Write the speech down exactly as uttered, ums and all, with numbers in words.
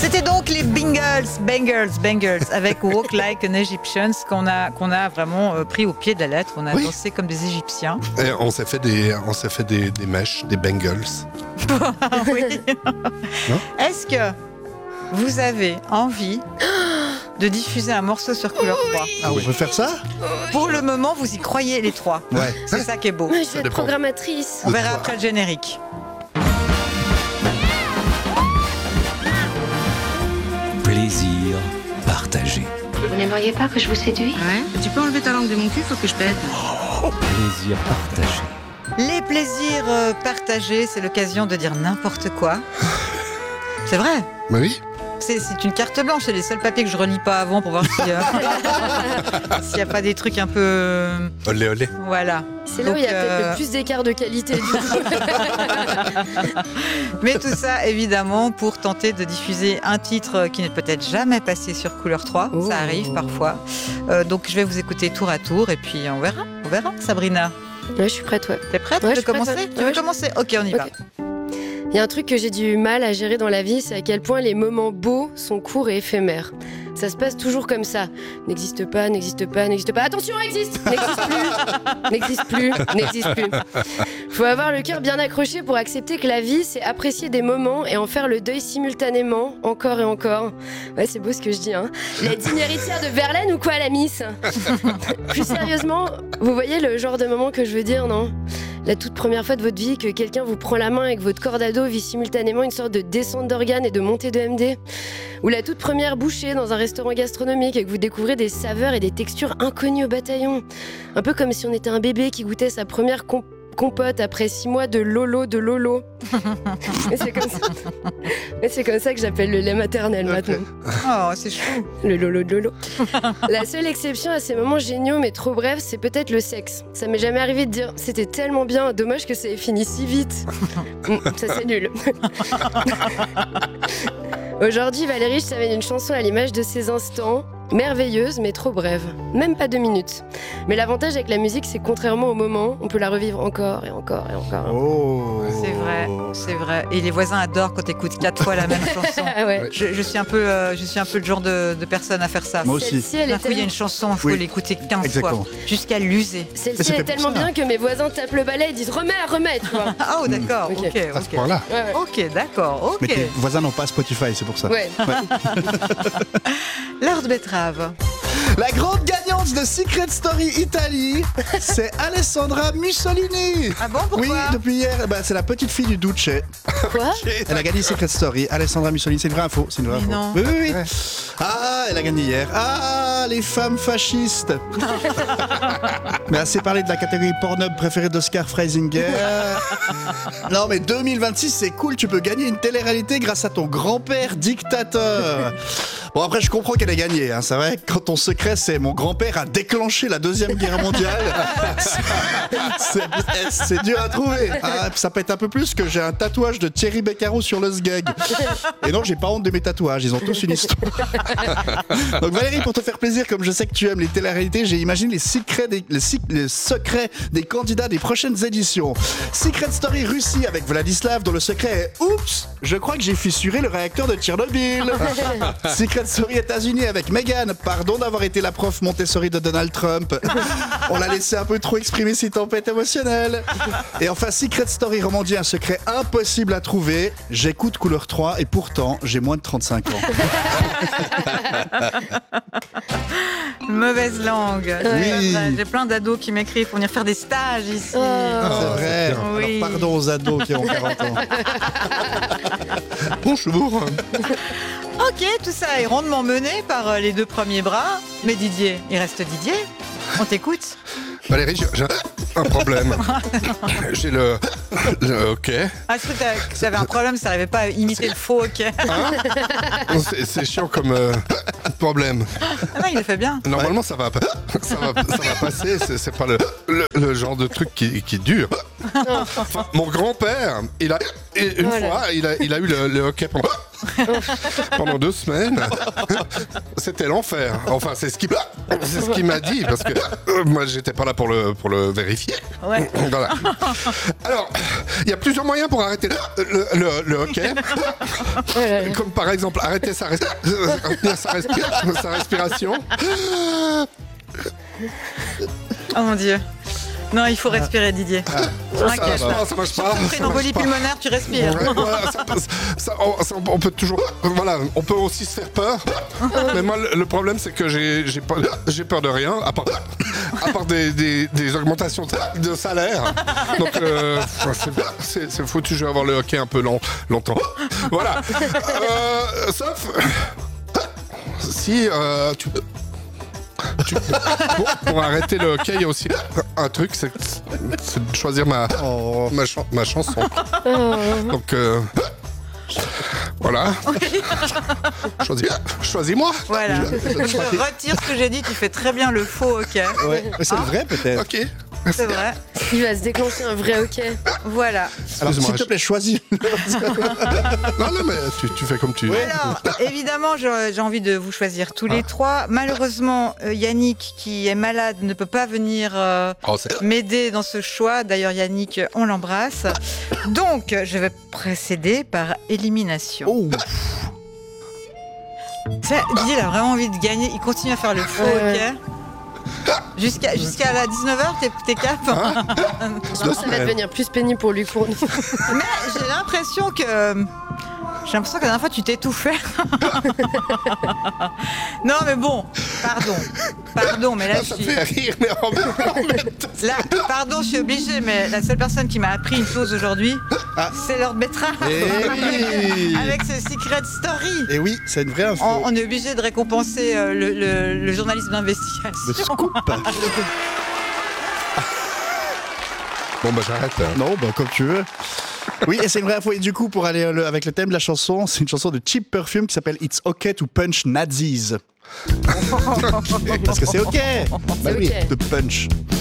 C'était donc les Bangles, Bangles, Bangles, avec Walk Like an Egyptian, qu'on a, qu'on a vraiment euh, pris au pied de la lettre. On a Oui. dansé comme des Égyptiens. Et on s'est fait des, on s'est fait des, des mèches, des bangles. Oui. Non. Est-ce que vous avez envie de diffuser un morceau sur Couleur trois? Ah, on peut faire ça? Pour le moment, vous y croyez les trois. Ouais. C'est ça qui est beau. Moi, je vais être dépend. programmatrice. On verra après le générique. Plaisir partagé. Vous n'aimeriez pas que je vous séduise? Ouais, tu peux enlever ta langue de mon cul, faut que je pète. Plaisir partagé. Les plaisirs euh, partagés, c'est l'occasion de dire n'importe quoi. C'est vrai. Mais oui. C'est, c'est une carte blanche, c'est les seuls papiers que je relis pas avant pour voir si, euh, s'il n'y a pas des trucs un peu... euh, Olé olé. Voilà. C'est là où Donc, il y a peut-être euh, le plus d'écart de qualité. Du coup. Mais tout ça, évidemment, pour tenter de diffuser un titre qui n'est peut-être jamais passé sur Couleur trois. Oh. Ça arrive parfois. Euh, donc, je vais vous écouter tour à tour et puis on verra. On verra, Sabrina. Ouais, je suis prête, ouais. T'es prête? Ouais, Tu je veux suis prête, commencer? ouais. Tu veux Ouais, je- commencer? Ok, on y Ok. va. Il y a un truc que j'ai du mal à gérer dans la vie, c'est à quel point les moments beaux sont courts et éphémères. Ça se passe toujours comme ça. N'existe pas, n'existe pas, n'existe pas. Attention, existe! N'existe plus! N'existe plus, n'existe plus. Faut avoir le cœur bien accroché pour accepter que la vie, c'est apprécier des moments et en faire le deuil simultanément, encore et encore. Ouais, c'est beau ce que je dis, hein. La digne héritière de Verlaine ou quoi, la miss? Plus sérieusement, vous voyez le genre de moment que je veux dire, non? La toute première fois de votre vie que quelqu'un vous prend la main et que votre corps d'ado vit simultanément une sorte de descente d'organes et de montée de M D. Ou la toute première bouchée dans un restaurant gastronomique et que vous découvrez des saveurs et des textures inconnues au bataillon. Un peu comme si on était un bébé qui goûtait sa première comp- compote après six mois de lolo de lolo. Et c'est comme ça. Et c'est comme ça que j'appelle le lait maternel maintenant. Oh, c'est chou. Le lolo de lolo. La seule exception à ces moments géniaux mais trop brefs, c'est peut-être le sexe. Ça m'est jamais arrivé de dire c'était tellement bien, dommage que ça ait fini si vite. Mm, ça c'est nul. Aujourd'hui, Valérie, je t'amène une chanson à l'image de ces instants, merveilleuse mais trop brève. Même pas deux minutes. Mais l'avantage avec la musique, c'est que contrairement au moment, on peut la revivre encore et encore et encore. Oh. C'est vrai, c'est vrai. Et les voisins adorent quand t'écoutes quatre fois la même chanson. Ah ouais. Je, je suis un peu, euh, je suis un peu le genre de, de personne à faire ça. Moi aussi. Celle-ci, elle D'un est coup, il y a tellement... une chanson, il faut Oui, l'écouter quinze exactement. fois, jusqu'à l'user. Mais Celle-ci c'est est fait pour tellement ça. bien que mes voisins tapent le balai et disent remets, remets, tu vois. Ah, oh, d'accord, Ok. ok, À ce ok. point-là. Ouais, ouais. Ok, d'accord, Mais ok. tes voisins n'ont pas Spotify, c'est pour ça. Ouais. L'heure de betterave. La grande gagnante de Secret Story Italie, c'est Alessandra Mussolini. Ah bon, pourquoi? Oui, depuis hier, eh ben, c'est la petite fille du Duce. Quoi? Elle a gagné Secret Story. Alessandra Mussolini, c'est une vraie info. C'est une vraie Mais info. non. Oui, oui, oui. Ah, elle a gagné hier. Ah, les femmes fascistes. Mais assez parlé de la catégorie Pornhub préférée d'Oscar Freisinger. Non, mais deux mille vingt-six, c'est cool. Tu peux gagner une télé-réalité grâce à ton grand-père dictateur. Bon, après, je comprends qu'elle ait gagné. Hein. C'est vrai, quand ton secret, c'est mon grand-père a déclenché la Deuxième Guerre mondiale, c'est, c'est, c'est dur à trouver. Ah, ça pète un peu plus que j'ai un tatouage de Thierry Beccaro sur le sgeg. Et non, j'ai pas honte de mes tatouages, ils ont tous une histoire. Donc Valérie, pour te faire plaisir, comme je sais que tu aimes les télé-réalités, j'ai imaginé les secrets des, les, sic- les secrets des candidats des prochaines éditions. Secret Story Russie avec Vladislav, dont le secret est « Oups, je crois que j'ai fissuré le réacteur de Tchernobyl ». Secret Story États-Unis avec Meghan, pardon d'avoir été la prof Montessori de Donald Trump. On l'a laissé un peu trop exprimer ses tempêtes émotionnelles. Et enfin, Secret Story Romandie, un secret impossible à trouver. J'écoute Couleur trois et pourtant, j'ai moins de trente-cinq ans. Mauvaise langue. Oui. J'ai plein d'ados qui m'écrivent pour venir faire des stages ici. Oh. C'est vrai. Oui. Alors pardon aux ados qui ont quarante ans. Bonjour. Ok, tout ça est rondement mené par euh, les deux premiers bras. Mais Didier, il reste Didier. On t'écoute. Valérie, j'ai, j'ai un problème. J'ai le, le ok. Ah, est-ce que t'as- que t'avais un problème, ça n'arrivait pas à imiter le faux ok? Non, C'est, c'est chiant comme euh, problème. Ah non, il le fait bien. Normalement, ça va, ça va, ça va passer. C'est, c'est pas le, le, le genre de truc qui, qui dure. Enfin, mon grand-père, il a une Voilà. fois, il a, il a eu le, le hockey pendant, pendant deux semaines. C'était l'enfer. Enfin, c'est ce qu'il c'est ce qu'il m'a dit parce que euh, moi, j'étais pas là pour le pour le vérifier. Ouais. Voilà. Alors, il y a plusieurs moyens pour arrêter le, le, le, le hockey. Oh là là. Comme par exemple arrêter sa, res- euh, retenir sa, respi- sa respiration. Oh mon Dieu. Non, il faut respirer, Didier. T'inquiète. Ça, ça, ça marche pas. Après ça une embolie marche pas. pulmonaire, tu respires. Ouais, ouais, ça peut- ça- on, ça, on peut toujours, voilà, on peut aussi se faire peur. Mais moi, le, le problème, c'est que j'ai, j'ai, pas- j'ai peur de rien, à part, à part des, des, des augmentations de salaire. Donc, euh, c'est, c'est, c'est foutu, je vais avoir le hockey un peu long, longtemps. Voilà. Euh, sauf si euh, tu. tu- pour, pour arrêter le hockey, il y a aussi un truc, c'est, c'est de choisir ma, Oh. ma, chan- ma chanson. Oh. Donc, euh, voilà. Choisis, choisis-moi. Voilà. Je retire ce que j'ai dit, tu fais très bien le faux hockey. Ouais, mais c'est le vrai peut-être. Ok. C'est vrai. Il va se déclencher un vrai hockey. Voilà. Alors s'il Excuse-moi, te je- plaît, choisis. Non, non, mais tu, tu fais comme tu veux. Alors, évidemment, j'ai j'ai envie de vous choisir tous les trois. Malheureusement, euh, Yannick, qui est malade, ne peut pas venir euh, Oh, c'est... m'aider dans ce choix. D'ailleurs, Yannick, on l'embrasse. Donc, je vais procéder par élimination. Oh. Ça, Didier, il a vraiment envie de gagner. Il continue à faire le faux Ouais, hockey. Jusqu'à jusqu'à la dix-neuf heures, t'es, t'es cap. Je pense que ça va devenir plus pénible pour lui pour nous. Mais j'ai l'impression que. J'ai l'impression que la dernière fois tu t'étouffais. Non mais bon, pardon. Pardon, mais là je Ça suis. fait rire, mais en même, en même temps. Là, pardon, je suis obligée, mais la seule personne qui m'a appris une chose aujourd'hui, Ah. c'est Lord Betrave. Eh oui. Avec ce Secret Story. Et oui, c'est une vraie info. On, on est obligé de récompenser euh, le, le- le journalisme d'investigation. Le scoop. Bon, bah j'arrête. Non, bah comme tu veux. Oui, et c'est une vraie info. Et du coup, pour aller euh, le- avec le thème de la chanson, c'est une chanson de Cheap Perfume qui s'appelle It's Okay to Punch Nazis. Parce que c'est ok. Bah oui, ok. de punch.